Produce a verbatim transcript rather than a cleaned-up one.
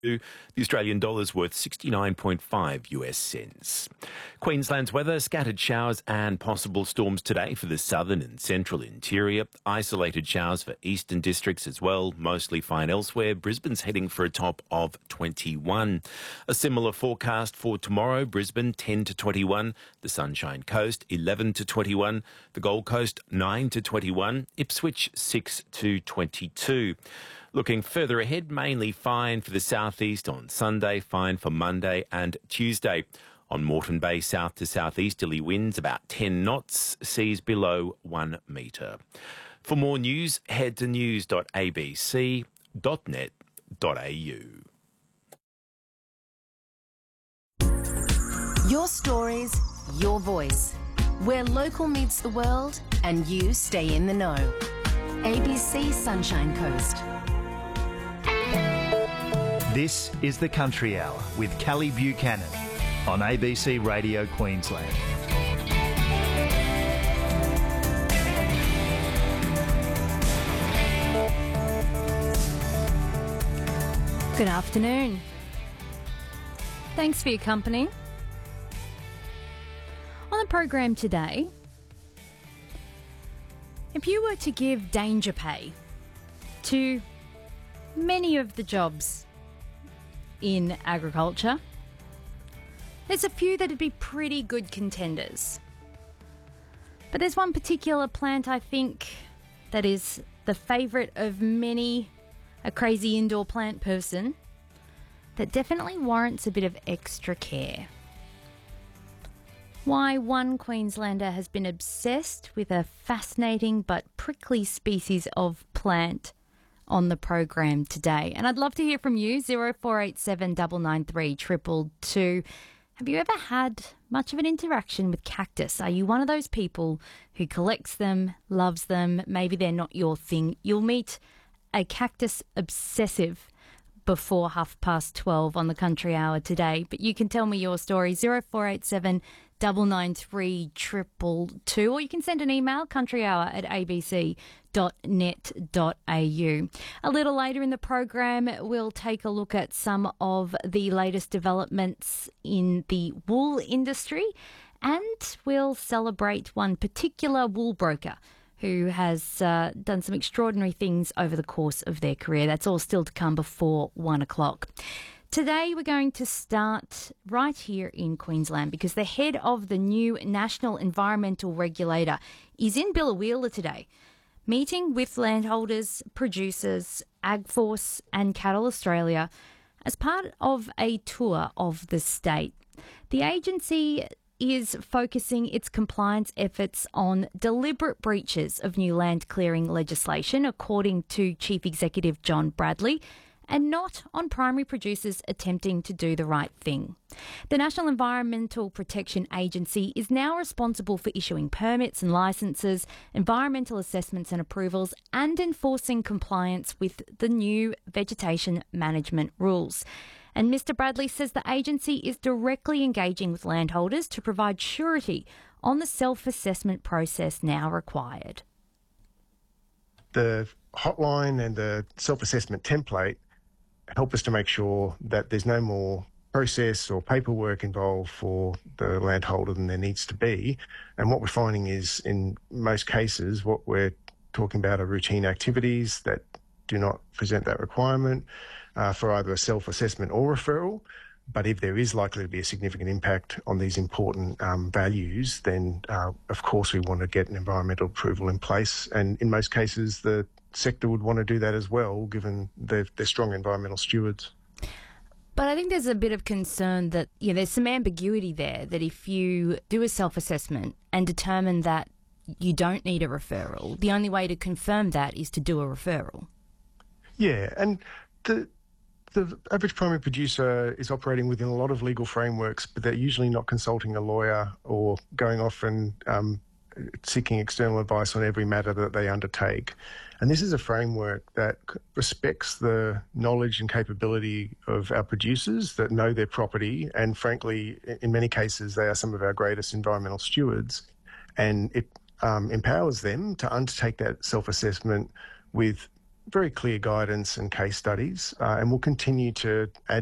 The Australian dollar's worth sixty-nine point five U S cents. Queensland's weather, scattered showers and possible storms today for the southern and central interior. Isolated showers for eastern districts as well, mostly fine elsewhere. Brisbane's heading for a top of twenty-one. A similar forecast for tomorrow, Brisbane ten to twenty-one, the Sunshine Coast eleven to twenty-one, the Gold Coast nine to twenty-one, Ipswich six to twenty-two. Looking further ahead, mainly fine for the southeast on Sunday, fine for Monday and Tuesday. On Moreton Bay, south to southeasterly winds about ten knots, seas below one metre. For more news, head to news dot a b c dot net dot a u. Your stories, your voice. Where local meets the world and you stay in the know. A B C Sunshine Coast. This is the Country Hour with Callie Buchanan on A B C Radio Queensland. Good afternoon. Thanks for your company. On the program today, if you were to give danger pay to many of the jobs in agriculture, there's a few that'd be pretty good contenders. But there's one particular plant I think that is the favourite of many a crazy indoor plant person that definitely warrants a bit of extra care. Why one Queenslander has been obsessed with a fascinating but prickly species of plant on the program today. And I'd love to hear from you, zero four eight seven nine nine three two two two. Have you ever had much of an interaction with cactus? Are you one of those people who collects them, loves them, maybe they're not your thing? You'll meet a cactus obsessive before half past twelve on the Country Hour today. But you can tell me your story, zero four eight seven nine nine three two two two, or you can send an email, countryhour at a b c dot net dot a u. A little later in the program, we'll take a look at some of the latest developments in the wool industry, and we'll celebrate one particular wool broker who has uh, done some extraordinary things over the course of their career. That's all still to come before one o'clock. Today we're going to start right here in Queensland because the head of the new National Environmental Regulator is in Biloela today, meeting with landholders, producers, AgForce and Cattle Australia as part of a tour of the state. The agency is focusing its compliance efforts on deliberate breaches of new land clearing legislation, according to Chief Executive John Bradley, and not on primary producers attempting to do the right thing. The National Environmental Protection Agency is now responsible for issuing permits and licences, environmental assessments and approvals, and enforcing compliance with the new vegetation management rules. And Mister Bradley says the agency is directly engaging with landholders to provide surety on the self-assessment process now required. The hotline and the self-assessment template help us to make sure that there's no more process or paperwork involved for the landholder than there needs to be. And what we're finding is, in most cases, what we're talking about are routine activities that do not present that requirement uh, for either a self-assessment or referral. But if there is likely to be a significant impact on these important um, values, then uh, of course we want to get an environmental approval in place. And in most cases, the sector would want to do that as well, given they're, they're strong environmental stewards. But I think there's a bit of concern that, you know, there's some ambiguity there, that if you do a self-assessment and determine that you don't need a referral, the only way to confirm that is to do a referral. Yeah, and the the average primary producer is operating within a lot of legal frameworks, but they're usually not consulting a lawyer or going off and um, seeking external advice on every matter that they undertake. And this is a framework that respects the knowledge and capability of our producers that know their property, and frankly, in many cases, they are some of our greatest environmental stewards. And it um, empowers them to undertake that self-assessment with very clear guidance and case studies, uh, and we'll continue to add